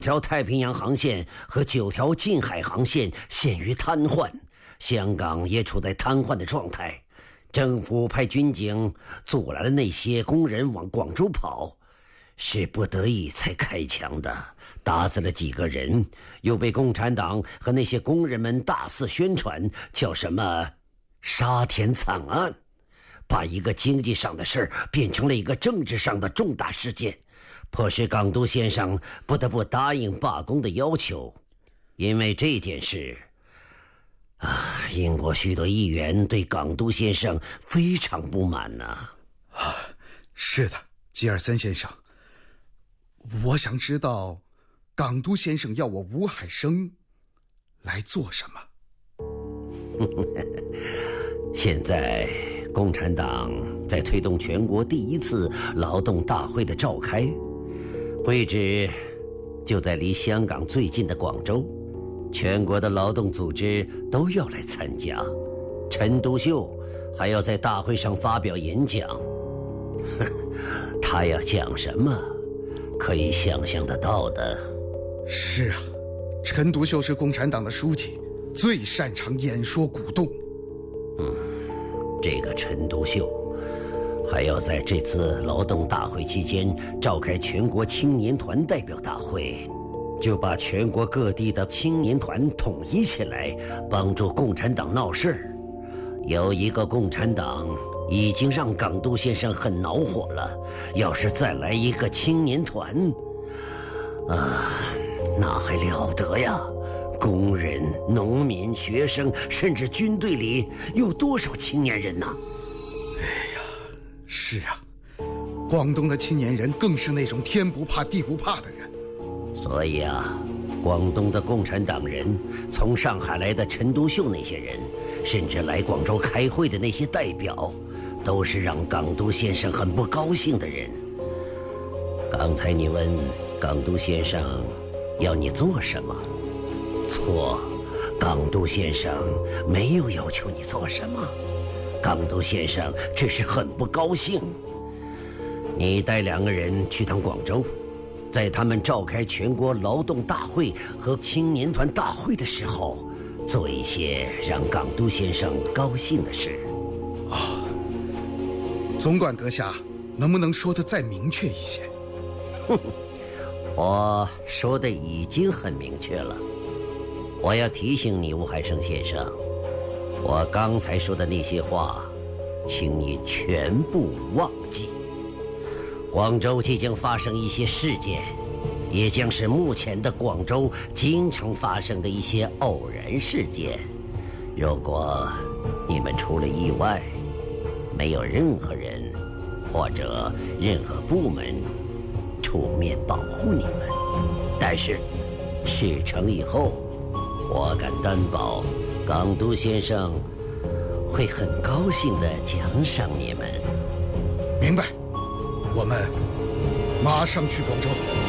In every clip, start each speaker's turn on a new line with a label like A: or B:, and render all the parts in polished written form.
A: 条太平洋航线和9条近海航线陷于瘫痪，香港也处在瘫痪的状态。政府派军警阻拦了那些工人往广州跑，是不得已才开枪的，打死了几个人，又被共产党和那些工人们大肆宣传，叫什么沙田惨案，把一个经济上的事儿变成了一个政治上的重大事件，迫使港督先生不得不答应罢工的要求。因为这件事英国许多议员对港督先生非常不满呢。
B: 是的，吉尔森先生，我想知道港督先生要我吴海生来做什么。
A: 现在共产党在推动全国第1次劳动大会的召开，会址就在离香港最近的广州，全国的劳动组织都要来参加，陈独秀还要在大会上发表演讲。他要讲什么，可以想象得到的。
B: 是啊，陈独秀是共产党的书记，最擅长演说鼓动。
A: 这个陈独秀还要在这次劳动大会期间召开全国青年团代表大会，就把全国各地的青年团统一起来，帮助共产党闹事儿。有一个共产党已经让港督先生很恼火了，要是再来一个青年团那还了得呀！工人、农民、学生，甚至军队里有多少青年人呢？
B: 是啊，广东的青年人更是那种天不怕地不怕的人。
A: 所以广东的共产党人，从上海来的陈独秀那些人，甚至来广州开会的那些代表，都是让港督先生很不高兴的人。刚才你问港督先生要你做什么？错，港督先生没有要求你做什么，港督先生只是很不高兴。你带2个人去趟广州，在他们召开全国劳动大会和青年团大会的时候，做一些让港督先生高兴的事。
B: 总管阁下能不能说得再明确一些？
A: 我说的已经很明确了。我要提醒你，吴海生先生，我刚才说的那些话，请你全部忘记。广州即将发生一些事件，也将是目前的广州经常发生的一些偶然事件。如果你们出了意外，没有任何人或者任何部门出面保护你们，但是事成以后，我敢担保，港督先生会很高兴地奖赏你们。
B: 明白，我们马上去广州。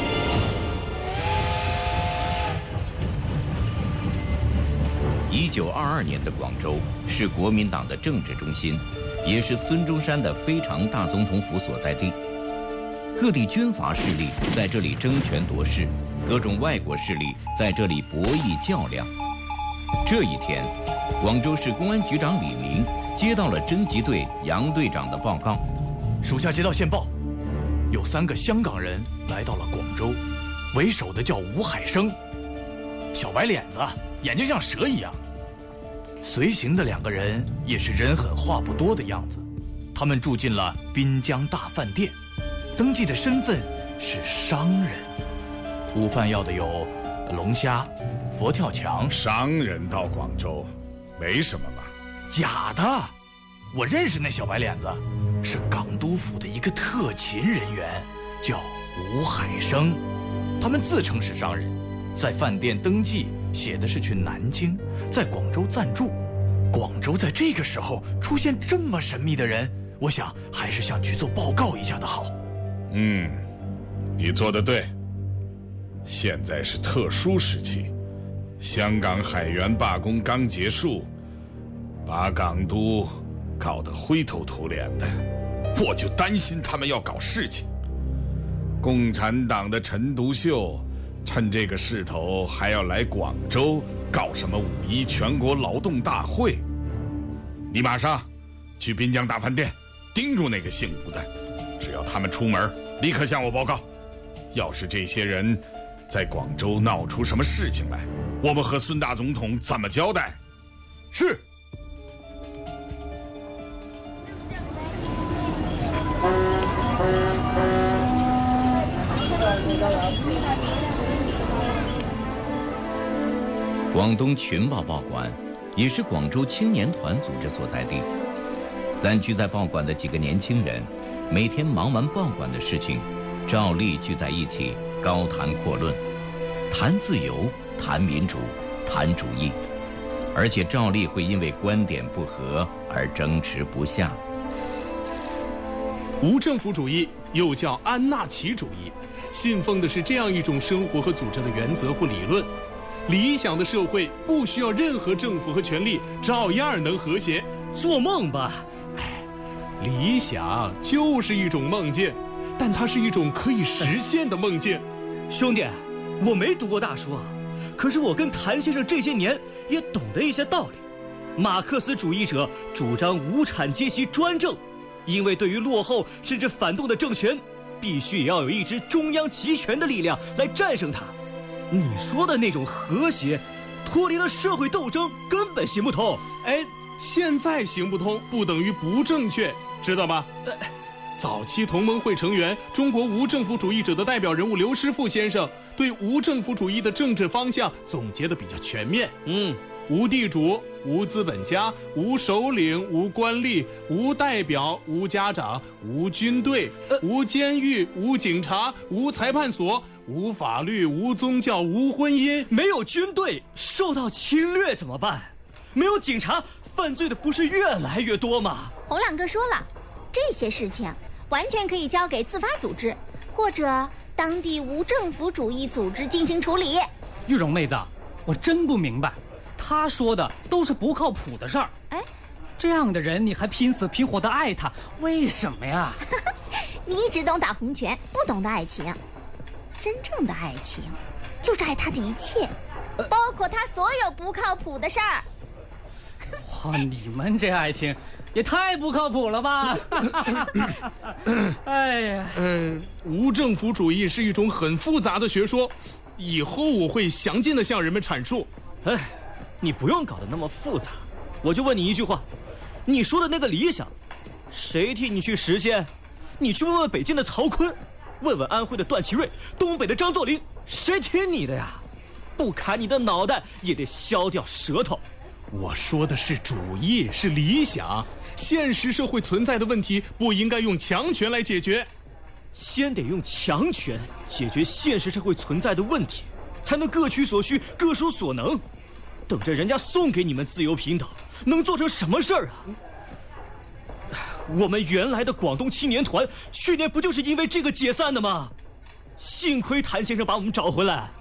C: 1922年的广州是国民党的政治中心，也是孙中山的非常大总统府所在地。各地军阀势力在这里争权夺势，各种外国势力在这里博弈较量。这一天，广州市公安局长李明接到了侦缉队杨队长的报告。
D: 属下接到线报，有3个香港人来到了广州，为首的叫吴海生，小白脸子，眼睛像蛇一样。随行的2个人也是人狠话不多的样子，他们住进了滨江大饭店，登记的身份是商人。午饭要的有龙虾、佛跳墙。
E: 商人到广州没什么吧？
D: 假的，我认识那小白脸子，是港督府的一个特勤人员，叫吴海生。他们自称是商人，在饭店登记写的是去南京，在广州暂住。广州在这个时候出现这么神秘的人，我想还是向局座报告一下的好。
E: 你做得对。现在是特殊时期，香港海员罢工刚结束，把港督搞得灰头土脸的，我就担心他们要搞事情。共产党的陈独秀趁这个势头还要来广州搞什么5·1全国劳动大会？你马上去滨江大饭店盯住那个姓吴的，只要他们出门，立刻向我报告。要是这些人在广州闹出什么事情来，我们和孙大总统怎么交代？是。
C: 广东群报报馆也是广州青年团组织所在地。暂居在报馆的几个年轻人，每天忙完报馆的事情，照例聚在一起高谈阔论，谈自由，谈民主，谈主义，而且照例会因为观点不合而争持不下。
F: 无政府主义又叫安纳奇主义，信奉的是这样一种生活和组织的原则或理论：理想的社会不需要任何政府和权力，照样能和谐。
G: 做梦吧！
F: 理想就是一种梦境，但它是一种可以实现的梦境。
G: 兄弟，我没读过大书，可是我跟谭先生这些年也懂得一些道理。马克思主义者主张无产阶级专政，因为对于落后甚至反动的政权，必须也要有一支中央集权的力量来战胜它。你说的那种和谐，脱离了社会斗争，根本行不通。
F: 现在行不通不等于不正确，知道吗？早期同盟会成员、中国无政府主义者的代表人物刘师傅先生对无政府主义的政治方向总结得比较全面。无地主、无资本家、无首领、无官吏、无代表、无家长、无军队、无监狱、无警察、无裁判所、无法律、无宗教、无婚姻。
G: 没有军队，受到侵略怎么办？没有警察，犯罪的不是越来越多吗？
H: 洪亮哥说了，这些事情完全可以交给自发组织或者当地无政府主义组织进行处理。
I: 玉荣妹子，我真不明白，他说的都是不靠谱的事儿。这样的人你还拼死拼活的爱他，为什么呀？
H: 你只懂打红拳，不懂得爱情。真正的爱情就是爱他的一切，包括他所有不靠谱的事儿。
I: 哇，你们这爱情也太不靠谱了吧！哎呀，
F: 无政府主义是一种很复杂的学说，以后我会详尽地向人们阐述。
G: 你不用搞得那么复杂，我就问你一句话，你说的那个理想，谁替你去实现？你去问问北京的曹锟，问问安徽的段祺瑞，东北的张作霖，谁听你的呀？不砍你的脑袋也得削掉舌头。
F: 我说的是主义，是理想。现实社会存在的问题不应该用强权来解决，
G: 先得用强权解决现实社会存在的问题，才能各取所需，各抒所能。等着人家送给你们自由平等，能做成什么事儿啊？我们原来的广东青年团去年不就是因为这个解散的吗？幸亏谭先生把我们找回来。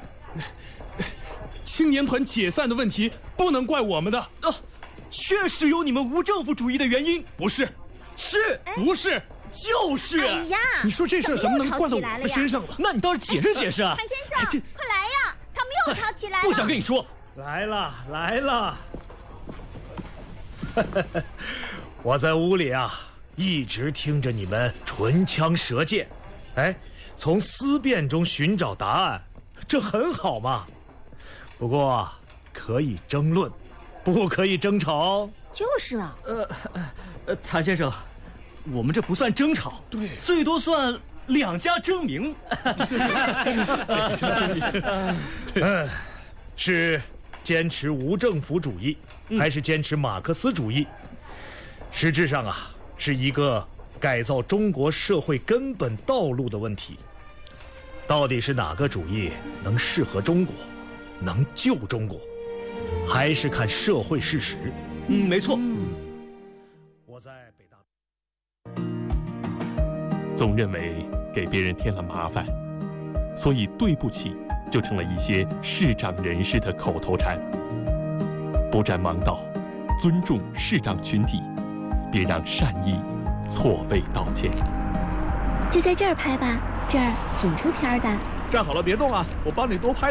F: 青年团解散的问题不能怪我们的，
G: 确实有你们无政府主义的原因。
F: 不是，
G: 是
F: 不是？
G: 就是。
H: 哎呀，
F: 你说这事怎么能怪到我们身上了？
G: 那你倒是解释解释啊！
H: 谭先生，快来呀，他们又吵起来了。
G: 不想跟你说。
J: 来了。我在屋里啊，一直听着你们唇枪舌剑，从思辨中寻找答案，这很好嘛。不过可以争论，不可以争吵。
H: 就是啊。
G: 谭先生，我们这不算争吵，对，最多算两家争鸣。
J: 两家争鸣。是坚持无政府主义，还是坚持马克思主义？实质上啊，是一个改造中国社会根本道路的问题。到底是哪个主义能适合中国，能救中国，还是看社会事实。
G: 没错。
J: 我在北大
K: 总认为给别人添了麻烦，所以对不起就成了一些视障人士的口头禅。不占盲道，尊重视障群体，别让善意错位道歉。
H: 就在这儿拍吧，这儿挺出片的。
L: 站好了别动啊，我帮你多拍